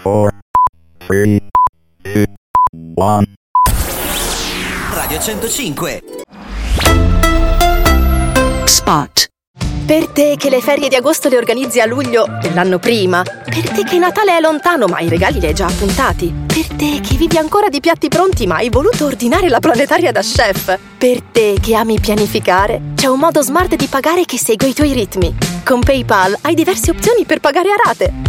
4, 3, 2, 1. Radio 105. Spot. Per te che le ferie di agosto le organizzi a luglio dell'anno prima. Per te che Natale è lontano ma i regali li hai già appuntati. Per te che vivi ancora di piatti pronti ma hai voluto ordinare la planetaria da chef. Per te che ami pianificare, c'è un modo smart di pagare che segue i tuoi ritmi. Con PayPal hai diverse opzioni per pagare a rate.